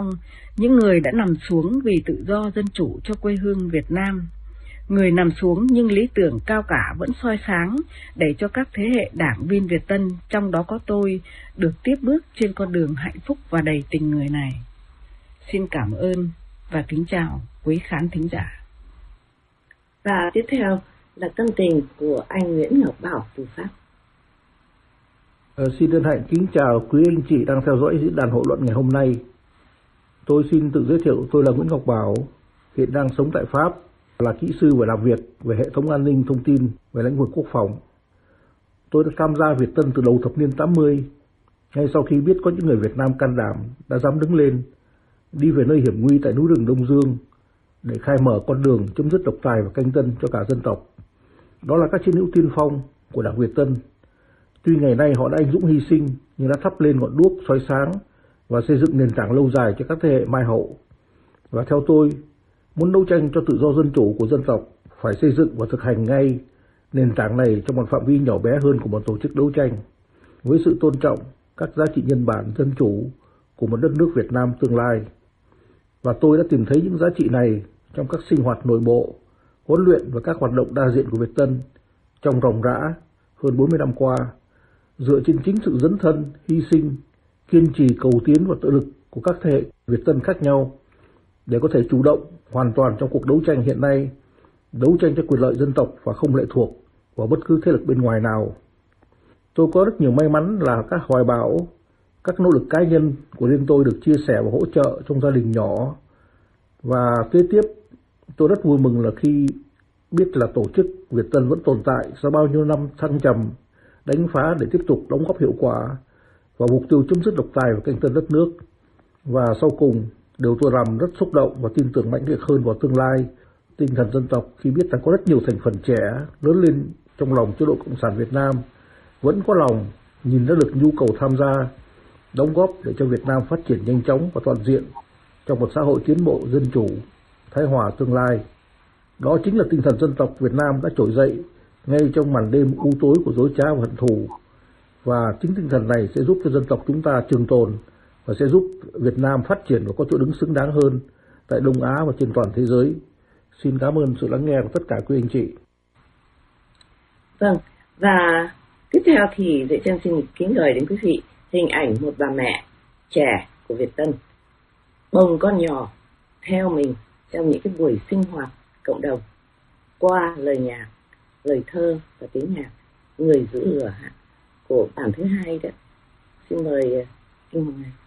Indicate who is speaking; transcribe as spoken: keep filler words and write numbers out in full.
Speaker 1: những người đã nằm xuống vì tự do dân chủ cho quê hương Việt Nam. Người nằm xuống nhưng lý tưởng cao cả vẫn soi sáng để cho các thế hệ đảng viên Việt Tân, trong đó có tôi, được tiếp bước trên con đường hạnh phúc và đầy tình người này. Xin cảm ơn và kính chào quý khán thính giả.
Speaker 2: Và tiếp theo là tâm tình của anh Nguyễn Ngọc Bảo từ Pháp.
Speaker 3: Ờ, xin chân hạnh kính chào quý anh chị đang theo dõi diễn đàn hội luận ngày hôm nay. Tôi xin tự giới thiệu, tôi là Nguyễn Ngọc Bảo, hiện đang sống tại Pháp, là kỹ sư và làm việc về hệ thống an ninh thông tin về lĩnh vực quốc phòng. Tôi đã tham gia Việt Tân từ đầu thập niên tám mươi, ngay sau khi biết có những người Việt Nam can đảm đã dám đứng lên, đi về nơi hiểm nguy tại núi rừng Đông Dương để khai mở con đường chấm dứt độc tài và canh tân cho cả dân tộc. Đó là các chiến hữu tiên phong của Đảng Việt Tân. Tuy ngày nay họ đã anh dũng hy sinh nhưng đã thắp lên ngọn đuốc soi sáng và xây dựng nền tảng lâu dài cho các thế hệ mai hậu. Và theo tôi, muốn đấu tranh cho tự do dân chủ của dân tộc, phải xây dựng và thực hành ngay nền tảng này trong một phạm vi nhỏ bé hơn của một tổ chức đấu tranh, với sự tôn trọng các giá trị nhân bản dân chủ của một đất nước Việt Nam tương lai. Và tôi đã tìm thấy những giá trị này trong các sinh hoạt nội bộ, huấn luyện và các hoạt động đa diện của Việt Tân trong ròng rã hơn bốn mươi năm qua, dựa trên chính sự dấn thân, hy sinh, kiên trì cầu tiến và tự lực của các thế hệ Việt Tân khác nhau để có thể chủ động hoàn toàn trong cuộc đấu tranh hiện nay, đấu tranh cho quyền lợi dân tộc và không lệ thuộc vào bất cứ thế lực bên ngoài nào. Tôi có rất nhiều may mắn là các hoài bão, các nỗ lực cá nhân của riêng tôi được chia sẻ và hỗ trợ trong gia đình nhỏ. Và kế tiếp, tôi rất vui mừng là khi biết là tổ chức Việt Tân vẫn tồn tại sau bao nhiêu năm thăng trầm, đánh phá để tiếp tục đóng góp hiệu quả vào mục tiêu chấm dứt độc tài và canh tân đất nước. Và sau cùng, điều tôi làm rất xúc động và tin tưởng mãnh liệt hơn vào tương lai, tinh thần dân tộc khi biết rằng có rất nhiều thành phần trẻ lớn lên trong lòng chế độ Cộng sản Việt Nam vẫn có lòng nhìn ra được nhu cầu tham gia, đóng góp để cho Việt Nam phát triển nhanh chóng và toàn diện trong một xã hội tiến bộ dân chủ, thái hòa tương lai. Đó chính là tinh thần dân tộc Việt Nam đã trỗi dậy ngay trong màn đêm u tối của dối trá và hận thù. Và chính tinh thần này sẽ giúp cho dân tộc chúng ta trường tồn và sẽ giúp Việt Nam phát triển và có chỗ đứng xứng đáng hơn tại Đông Á và trên toàn thế giới. Xin cảm ơn sự lắng nghe của tất cả quý anh chị.
Speaker 2: Vâng, và tiếp theo thì Dễ Chân xin kính gửi đến quý vị hình ảnh một bà mẹ trẻ của Việt Tân bồng con nhỏ theo mình trong những cái buổi sinh hoạt cộng đồng qua lời nhạc, lời thơ và tiếng nhạc Người giữ lửa của bản thứ hai đó. Xin mời anh Hồng Hải.